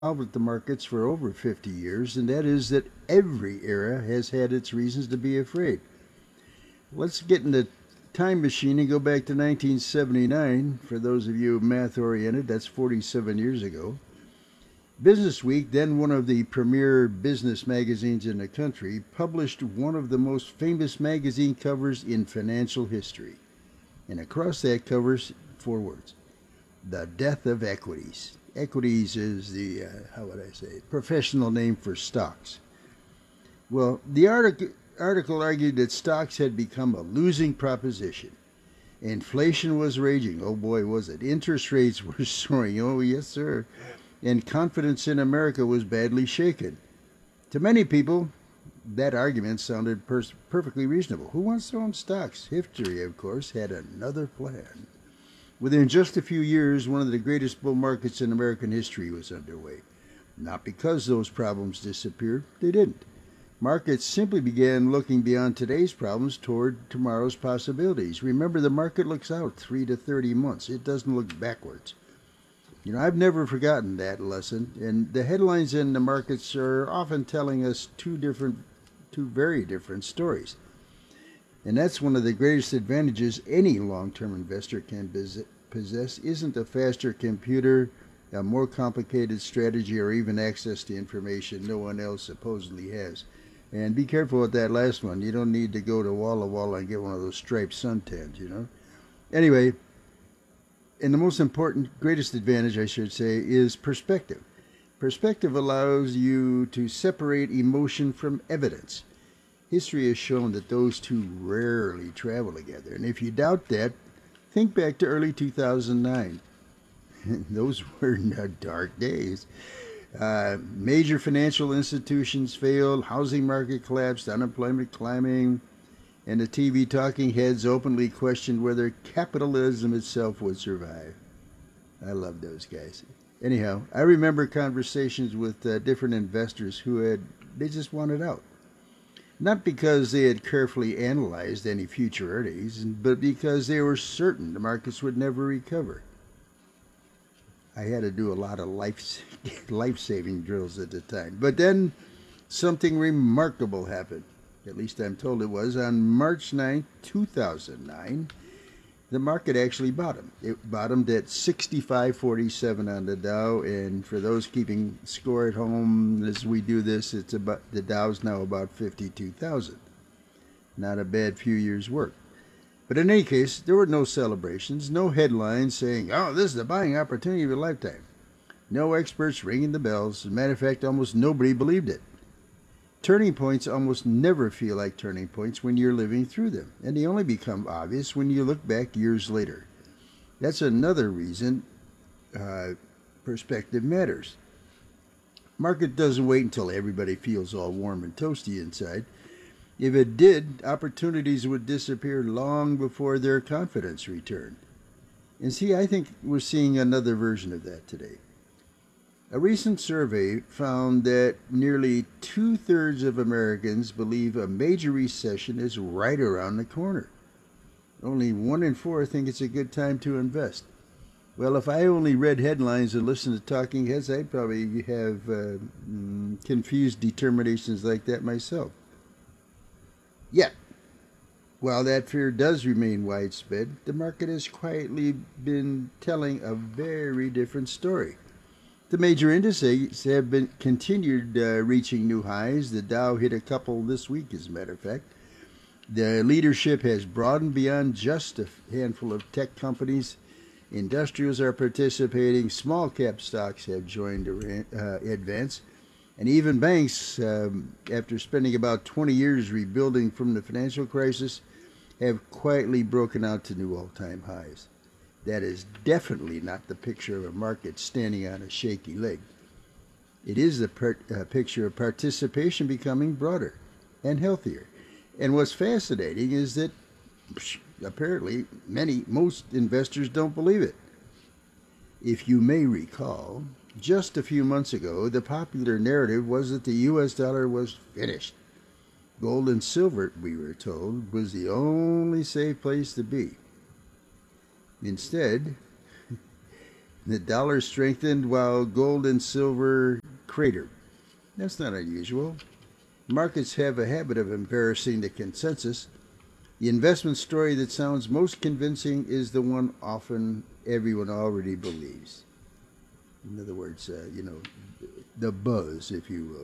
with the markets for over 50 years, and that is that every era has had its reasons to be afraid. Let's get in the time machine and go back to 1979. For those of you math oriented, that's 47 years ago. Business Week, then one of the premier business magazines in the country, published one of the most famous magazine covers in financial history. And across that covers four words: The Death of Equities. Equities is the, how would I say, professional name for stocks. Well, the article argued that stocks had become a losing proposition. Inflation was raging. Oh boy, was it. Interest rates were soaring. Oh, yes, sir. And confidence in America was badly shaken. To many people, that argument sounded perfectly reasonable. Who wants to own stocks? History, of course, had another plan. Within just a few years, one of the greatest bull markets in American history was underway. Not because those problems disappeared, they didn't. Markets simply began looking beyond today's problems toward tomorrow's possibilities. Remember, the market looks out 3 to 30 months. It doesn't look backwards. I've never forgotten that lesson, and the headlines in the markets are often telling us two very different stories. And that's one of the greatest advantages any long-term investor can possess isn't a faster computer, a more complicated strategy, or even access to information no one else supposedly has. And be careful with that last one. You don't need to go to Walla Walla and get one of those striped suntans. Anyway, and the most important, greatest advantage, I should say, is perspective. Perspective allows you to separate emotion from evidence. History has shown that those two rarely travel together. And if you doubt that, think back to early 2009. Those were dark days. Major financial institutions failed, housing market collapsed, unemployment climbing, and the TV talking heads openly questioned whether capitalism itself would survive. I love those guys. Anyhow, I remember conversations with different investors they just wanted out. Not because they had carefully analyzed any future earnings, but because they were certain the markets would never recover. I had to do a lot of life-saving drills at the time. But then something remarkable happened. At least I'm told it was. On March 9, 2009, the market actually bottomed. It bottomed at 65.47 on the Dow, and for those keeping score at home as we do this, it's about the Dow's now about 52,000. Not a bad few years' work. But in any case, there were no celebrations, no headlines saying, "Oh, this is the buying opportunity of a lifetime." No experts ringing the bells. As a matter of fact, almost nobody believed it. Turning points almost never feel like turning points when you're living through them, and they only become obvious when you look back years later. That's another reason perspective matters. Market doesn't wait until everybody feels all warm and toasty inside. If it did, opportunities would disappear long before their confidence returned. And see, I think we're seeing another version of that today. A recent survey found that nearly two-thirds of Americans believe a major recession is right around the corner. Only 1 in 4 think it's a good time to invest. Well, if I only read headlines and listened to talking heads, I'd probably have confused determinations like that myself. Yet, while that fear does remain widespread, the market has quietly been telling a very different story. The major indices have been continued reaching new highs. The Dow hit a couple this week, as a matter of fact. The leadership has broadened beyond just a handful of tech companies. Industrials are participating. Small cap stocks have joined advance. And even banks, after spending about 20 years rebuilding from the financial crisis, have quietly broken out to new all-time highs. That is definitely not the picture of a market standing on a shaky leg. It is the picture of participation becoming broader and healthier. And what's fascinating is that apparently most investors don't believe it. If you may recall, just a few months ago, the popular narrative was that the U.S. dollar was finished. Gold and silver, we were told, was the only safe place to be. Instead, The dollar strengthened while gold and silver cratered. That's not unusual. Markets have a habit of embarrassing the consensus. The investment story that sounds most convincing is the one often everyone already believes. In other words, the buzz, if you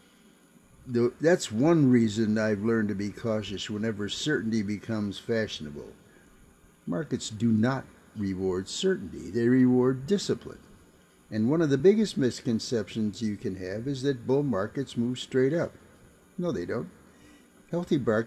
will. That's one reason I've learned to be cautious whenever certainty becomes fashionable. Markets do not reward certainty, they reward discipline. And one of the biggest misconceptions you can have is that bull markets move straight up. No, they don't. Healthy bull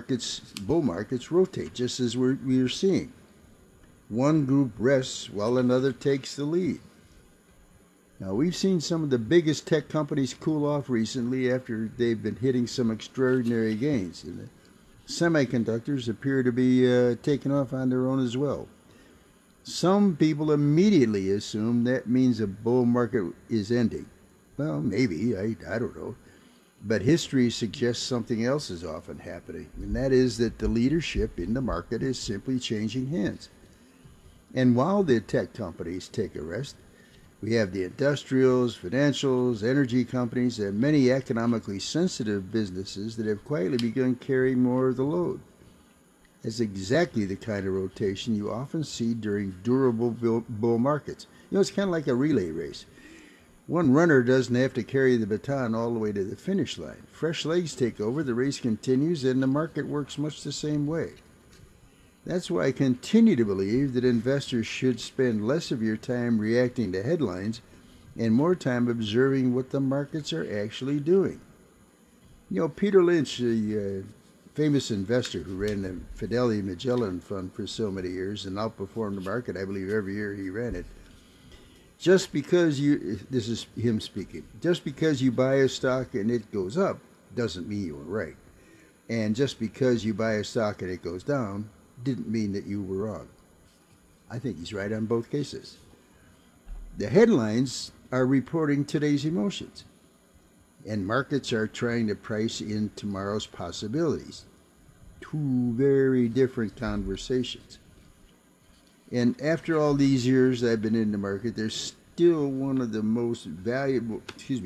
markets rotate, just as we are seeing. One group rests while another takes the lead. Now, we've seen some of the biggest tech companies cool off recently after they've been hitting some extraordinary gains. And the semiconductors appear to be taking off on their own as well. Some people immediately assume that means a bull market is ending. Well, maybe, I don't know. But history suggests something else is often happening, and that is that the leadership in the market is simply changing hands. And while the tech companies take a rest, we have the industrials, financials, energy companies, and many economically sensitive businesses that have quietly begun carrying more of the load. That's exactly the kind of rotation you often see during durable bull markets. It's kind of like a relay race. One runner doesn't have to carry the baton all the way to the finish line. Fresh legs take over, the race continues, and the market works much the same way. That's why I continue to believe that investors should spend less of your time reacting to headlines and more time observing what the markets are actually doing. Peter Lynch, the famous investor who ran the Fidelity Magellan Fund for so many years and outperformed the market, I believe, every year he ran it. This is him speaking, just because you buy a stock and it goes up doesn't mean you were right. And just because you buy a stock and it goes down didn't mean that you were wrong. I think he's right on both cases. The headlines are reporting today's emotions, and markets are trying to price in tomorrow's possibilities. Two very different conversations. And after all these years I've been in the market, that's still one of the most valuable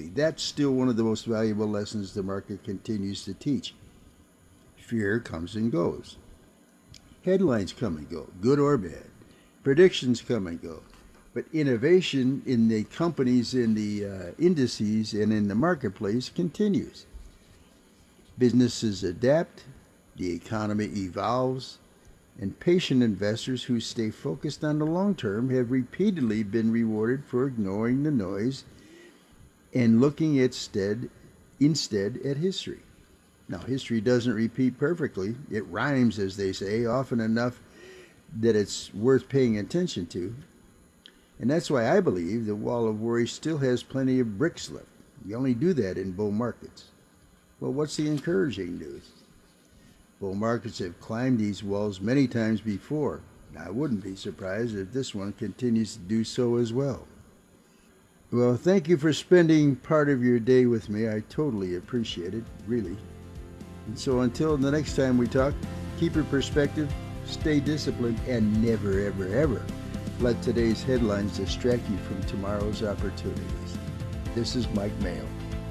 lessons the market continues to teach. Fear comes and goes. Headlines come and go, good or bad. Predictions come and go. But innovation in the companies, in the indices, and in the marketplace continues. Businesses adapt, the economy evolves, and patient investors who stay focused on the long term have repeatedly been rewarded for ignoring the noise and looking instead at history. Now, history doesn't repeat perfectly. It rhymes, as they say, often enough that it's worth paying attention to. And that's why I believe the wall of worry still has plenty of bricks left. You only do that in bull markets. Well, what's the encouraging news? Bull markets have climbed these walls many times before. I wouldn't be surprised if this one continues to do so as well. Well, thank you for spending part of your day with me. I totally appreciate it, really. And so until the next time we talk, keep your perspective, stay disciplined, and never, ever, ever let today's headlines distract you from tomorrow's opportunities. This is Mike Mayo.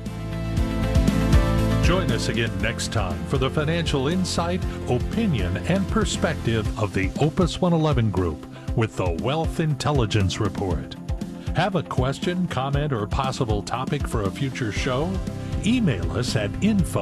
Join us again next time for the financial insight, opinion, and perspective of the Opus 111 Group with the Wealth Intelligence Report. Have a question, comment, or possible topic for a future show? Email us at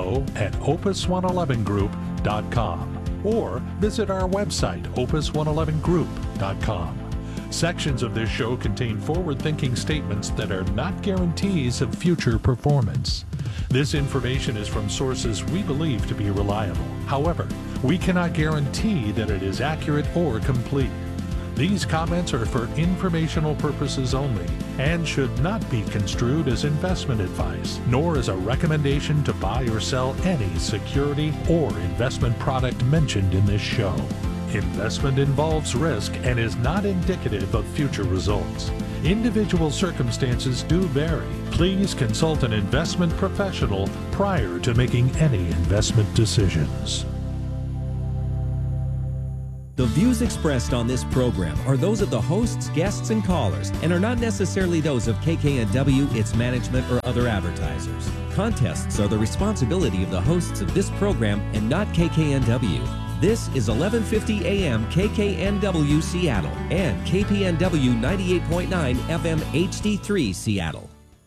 info@opus111group.com or visit our website, opus111group.com. Sections of this show contain forward-thinking statements that are not guarantees of future performance. This information is from sources we believe to be reliable. However, we cannot guarantee that it is accurate or complete. These comments are for informational purposes only and should not be construed as investment advice, nor as a recommendation to buy or sell any security or investment product mentioned in this show. Investment involves risk and is not indicative of future results. Individual circumstances do vary. Please consult an investment professional prior to making any investment decisions. The views expressed on this program are those of the hosts, guests, and callers and are not necessarily those of KKNW, its management, or other advertisers. Contests are the responsibility of the hosts of this program and not KKNW. This is 1150 AM KKNW Seattle and KPNW 98.9 FM HD3 Seattle.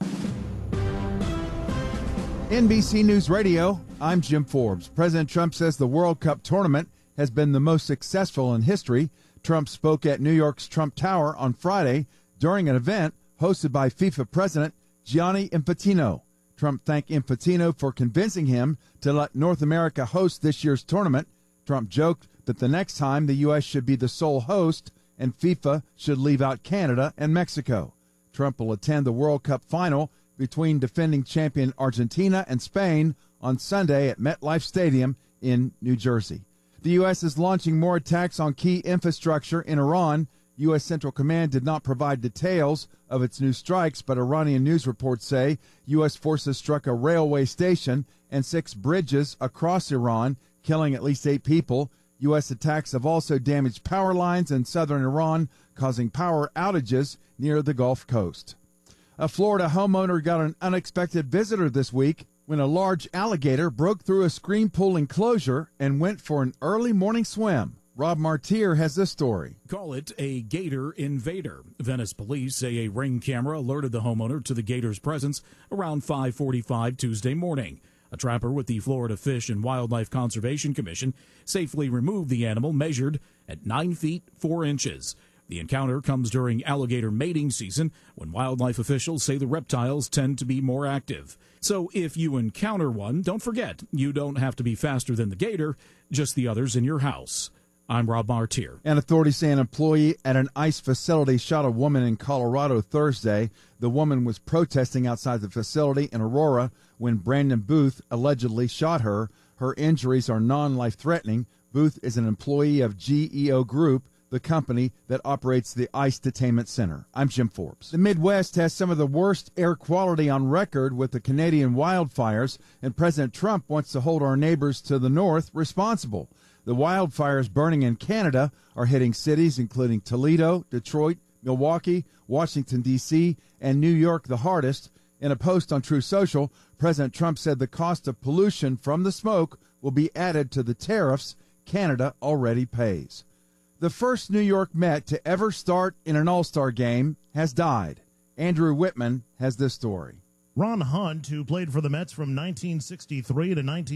NBC News Radio, I'm Jim Forbes. President Trump says the World Cup tournament has been the most successful in history. Trump spoke at New York's Trump Tower on Friday during an event hosted by FIFA President Gianni Infantino. Trump thanked Infantino for convincing him to let North America host this year's tournament. Trump joked that the next time the U.S. should be the sole host and FIFA should leave out Canada and Mexico. Trump will attend the World Cup final between defending champion Argentina and Spain on Sunday at MetLife Stadium in New Jersey. The U.S. is launching more attacks on key infrastructure in Iran. U.S. Central Command did not provide details of its new strikes, but Iranian news reports say U.S. forces struck a railway station and 6 bridges across Iran, killing at least 8 people. U.S. attacks have also damaged power lines in southern Iran, causing power outages near the Gulf Coast. A Florida homeowner got an unexpected visitor this week when a large alligator broke through a screen pool enclosure and went for an early morning swim. Rob Martier has this story. Call it a gator invader. Venice police say a Ring camera alerted the homeowner to the gator's presence around 5:45 Tuesday morning. A trapper with the Florida Fish and Wildlife Conservation Commission safely removed the animal measured at 9 feet 4 inches. The encounter comes during alligator mating season, when wildlife officials say the reptiles tend to be more active. So if you encounter one, don't forget, you don't have to be faster than the gator, just the others in your house. I'm Rob Martier. And authorities say an employee at an ICE facility shot a woman in Colorado Thursday. The woman was protesting outside the facility in Aurora when Brandon Booth allegedly shot her. Her injuries are non-life-threatening. Booth is an employee of GEO Group, the company that operates the ICE Detainment Center. I'm Jim Forbes. The Midwest has some of the worst air quality on record with the Canadian wildfires, and President Trump wants to hold our neighbors to the north responsible. The wildfires burning in Canada are hitting cities including Toledo, Detroit, Milwaukee, Washington, D.C., and New York the hardest. In a post on Truth Social, President Trump said the cost of pollution from the smoke will be added to the tariffs Canada already pays. The first New York Met to ever start in an All-Star game has died. Andrew Whitman has this story. Ron Hunt, who played for the Mets from 1963 to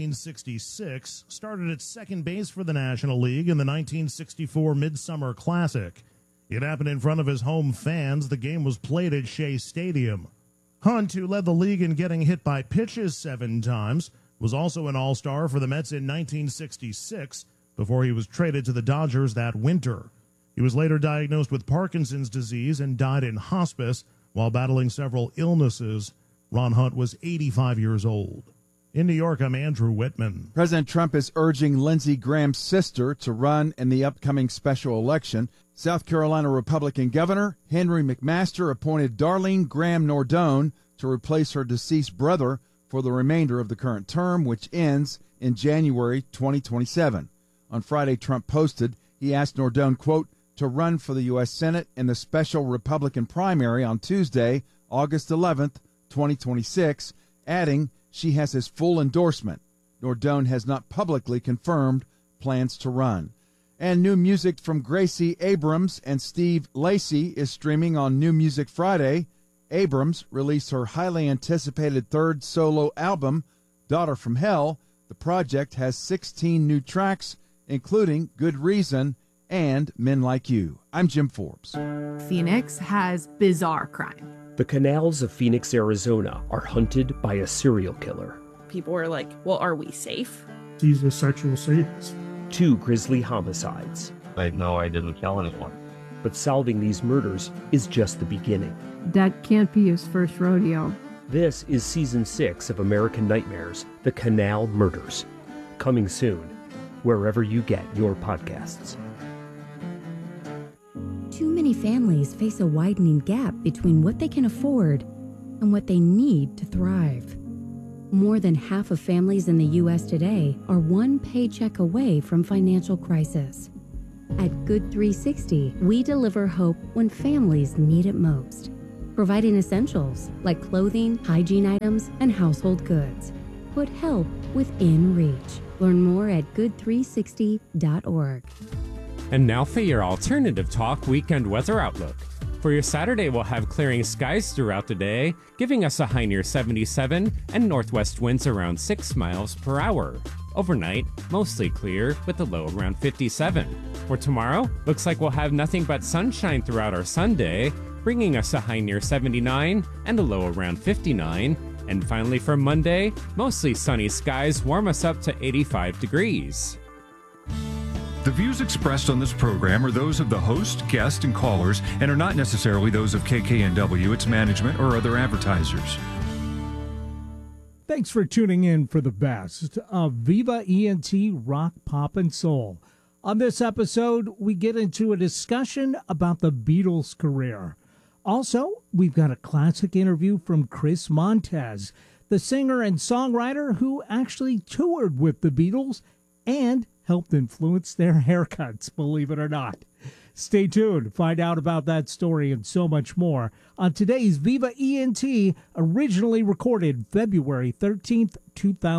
1966, started at second base for the National League in the 1964 Midsummer Classic. It happened in front of his home fans. The game was played at Shea Stadium. Hunt, who led the league in getting hit by pitches 7 times, was also an All-Star for the Mets in 1966 before he was traded to the Dodgers that winter. He was later diagnosed with Parkinson's disease and died in hospice while battling several illnesses. Ron Hunt was 85 years old. In New York, I'm Andrew Whitman. President Trump is urging Lindsey Graham's sister to run in the upcoming special election. South Carolina Republican Governor Henry McMaster appointed Darlene Graham Nordone to replace her deceased brother for the remainder of the current term, which ends in January 2027. On Friday, Trump posted he asked Nordone, quote, to run for the U.S. Senate in the special Republican primary on Tuesday, August 11th, 2026, adding she has his full endorsement. Nordone has not publicly confirmed plans to run. And new music from Gracie Abrams and Steve Lacy is streaming on New Music Friday. Abrams released her highly anticipated third solo album, Daughter from Hell. The project has 16 new tracks, including Good Reason and Men Like You. I'm Jim Forbes. Phoenix has bizarre crime. The canals of Phoenix, Arizona are hunted by a serial killer. People were like, well, are we safe? He's a sexual sadist. 2 grisly homicides. No, I didn't kill anyone. But solving these murders is just the beginning. That can't be his first rodeo. This is Season 6 of American Nightmares, The Canal Murders. Coming soon, wherever you get your podcasts. Too many families face a widening gap between what they can afford and what they need to thrive. More than half of families in the U.S. today are one paycheck away from financial crisis. At Good 360, we deliver hope when families need it most, providing essentials like clothing, hygiene items, and household goods. Put help within reach. Learn more at good360.org. And now for your alternative talk weekend weather outlook. For your Saturday, we'll have clearing skies throughout the day, giving us a high near 77 and northwest winds around 6 miles per hour. Overnight, mostly clear with a low around 57. For tomorrow, looks like we'll have nothing but sunshine throughout our Sunday, bringing us a high near 79 and a low around 59. And finally for Monday, mostly sunny skies warm us up to 85 degrees. The views expressed on this program are those of the host, guest, and callers, and are not necessarily those of KKNW, its management, or other advertisers. Thanks for tuning in for the best of Viva ENT Rock, Pop, and Soul. On this episode, we get into a discussion about the Beatles' career. Also, we've got a classic interview from Chris Montez, the singer and songwriter who actually toured with the Beatles and helped influence their haircuts, believe it or not. Stay tuned to find out about that story and so much more on today's Viva ENT, originally recorded February 13th, 2000.